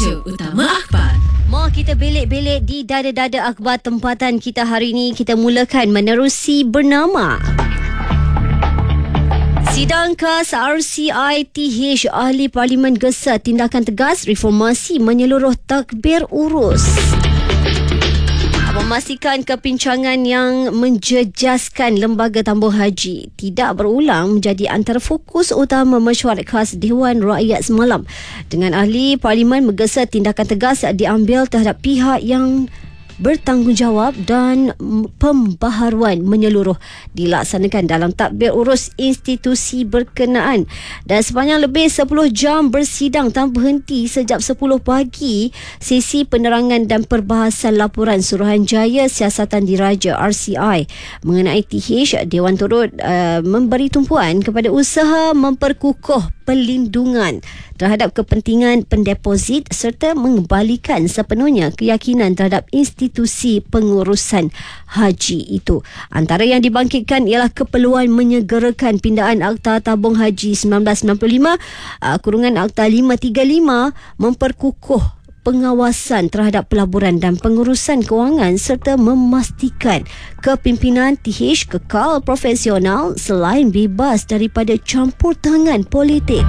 Isu Utama Akhbar. Mau kita belik-belik di dada-dada akhbar tempatan kita hari ini. Kita mulakan menerusi bernama Sidang KAS RCITH Ahli Parlimen gesa tindakan tegas reformasi menyeluruh takbir urus. Memastikan kepincangan yang menjejaskan lembaga tambung haji tidak berulang menjadi antara fokus utama mesyuarat khas Dewan Rakyat semalam. Dengan ahli parlimen menggesa tindakan tegas diambil terhadap pihak yang bertanggungjawab dan pembaharuan menyeluruh dilaksanakan dalam takbir urus institusi berkenaan. Dan sepanjang lebih 10 jam bersidang tanpa henti sejak 10 pagi, sesi penerangan dan perbahasan laporan Suruhanjaya Siasatan Diraja RCI mengenai TH, Dewan turut memberi tumpuan kepada usaha memperkukuh perlindungan terhadap kepentingan pendeposit serta mengembalikan sepenuhnya keyakinan terhadap institusi pengurusan haji itu. Antara yang dibangkitkan ialah keperluan menyegerakan pindaan Akta Tabung Haji 1995 kurungan Akta 535, memperkukuh pengawasan terhadap pelaburan dan pengurusan kewangan serta memastikan kepimpinan TH kekal profesional selain bebas daripada campur tangan politik.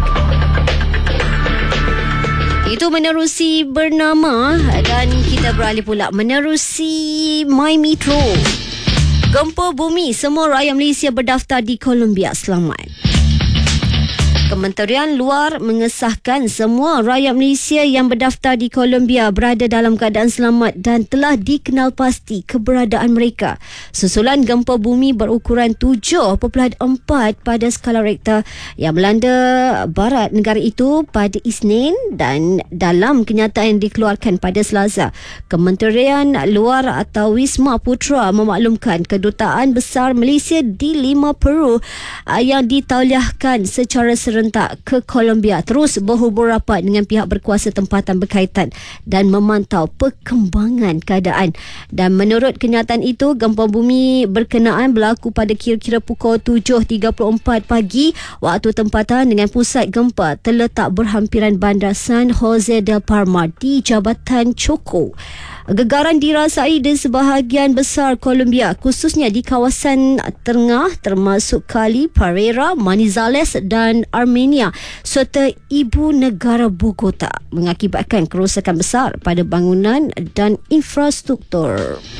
Itu menerusi bernama dan kita beralih pula menerusi My Metro. Gempa bumi, semua rakyat Malaysia berdaftar di Colombia selamat. Kementerian Luar mengesahkan semua rakyat Malaysia yang berdaftar di Colombia berada dalam keadaan selamat dan telah dikenal pasti keberadaan mereka. Susulan gempa bumi berukuran 7.4 pada skala Richter yang melanda barat negara itu pada Isnin, dan dalam kenyataan yang dikeluarkan pada Selasa, Kementerian Luar atau Wisma Putra memaklumkan Kedutaan Besar Malaysia di 5 Peru yang ditauliahkan secara serentak ke Colombia terus berhubung rapat dengan pihak berkuasa tempatan berkaitan dan memantau perkembangan keadaan. Dan menurut kenyataan itu, gempa bumi berkenaan berlaku pada kira-kira pukul 7.34 pagi waktu tempatan dengan pusat gempa terletak berhampiran bandar San Jose del Palmar di Jabatan Choco. Gegaran dirasai di sebahagian besar Colombia, khususnya di kawasan tengah termasuk Cali, Pereira, Manizales dan Armenia serta ibu negara Bogota, mengakibatkan kerosakan besar pada bangunan dan infrastruktur.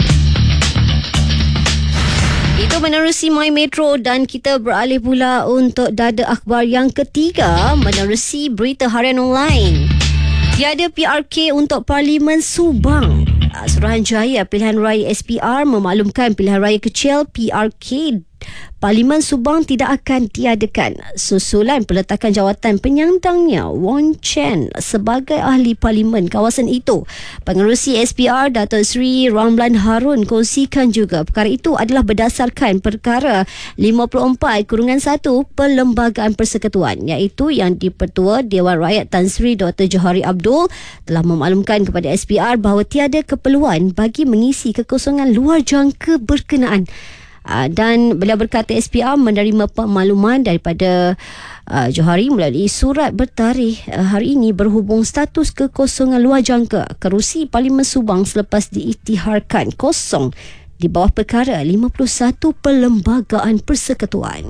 Itu menerusi My Metro dan kita beralih pula untuk dada akhbar yang ketiga menerusi berita harian online. Tiada PRK untuk Parlimen Subang. Suruhanjaya Pilihan Raya SPR memaklumkan pilihan raya kecil PRK Parlimen Subang tidak akan tiadakan susulan peletakan jawatan penyandangnya Wong Chen sebagai ahli parlimen kawasan itu. Pengerusi SPR Dato' Sri Ramlan Harun kongsikan juga perkara itu adalah berdasarkan perkara 54/1 Perlembagaan Persekutuan, iaitu yang Dipertua Dewan Rakyat Tan Sri Dr. Johari Abdul telah memaklumkan kepada SPR bahawa tiada keperluan bagi mengisi kekosongan luar jangka berkenaan. Dan beliau berkata SPR menerima pemaluman daripada Johari melalui surat bertarikh hari ini berhubung status kekosongan luar jangka kerusi Parlimen Subang selepas diisytiharkan kosong di bawah perkara 51 Perlembagaan Persekutuan.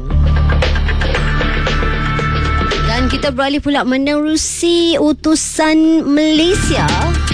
Dan kita beralih pula menerusi utusan Malaysia.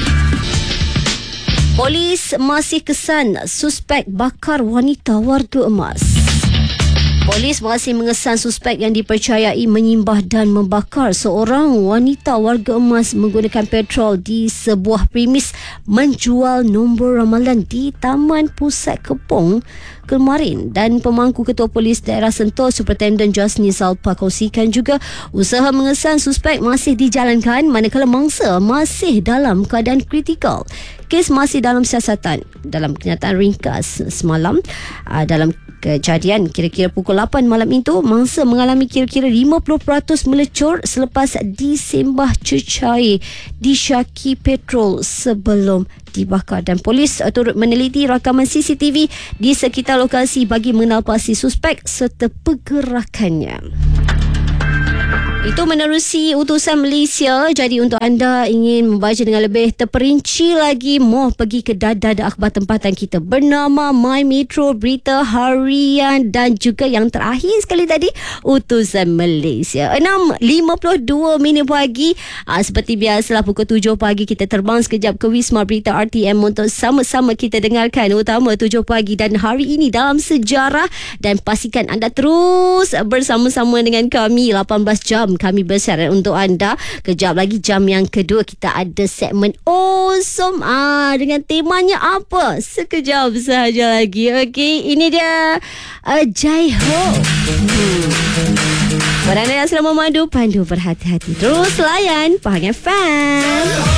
Polis masih kesan suspek bakar wanita warga emas. Polis masih mengesan suspek yang dipercayai menyimbah dan membakar seorang wanita warga emas menggunakan petrol di sebuah premis menjual nombor ramalan di Taman Pusat Kepong kemarin. Dan pemangku Ketua Polis Daerah Sentul Superintendent Jasni Salpa kongsikan juga usaha mengesan suspek masih dijalankan manakala mangsa masih dalam keadaan kritikal. Kes masih dalam siasatan. Dalam kenyataan ringkas semalam, dalam kejadian kira-kira pukul 8 malam itu, mangsa mengalami kira-kira 50% melecur selepas disembah cecair disyaki petrol sebelum dibakar. Dan polis turut meneliti rakaman CCTV di sekitar lokasi bagi mengenal pasti suspek serta pergerakannya. Itu menerusi utusan Malaysia. Jadi untuk anda ingin membaca dengan lebih terperinci lagi, mohon pergi ke dada akhbar tempatan kita bernama My Metro Berita Harian, dan juga yang terakhir sekali tadi utusan Malaysia. 6.52 pagi. Seperti biasalah pukul 7 pagi kita terbang sekejap ke Wisma Berita RTM untuk sama-sama kita dengarkan utama 7 pagi dan hari ini dalam sejarah, dan pastikan anda terus bersama-sama dengan kami 18 jam kami bersyarat untuk anda. Kejap lagi jam yang kedua kita ada segmen Awesome dengan temanya apa? Sekejap sahaja lagi. Okey, ini dia Jai Ho. Pada anda yang sedang memandu, pandu berhati-hati. Terus layan Pahang FM.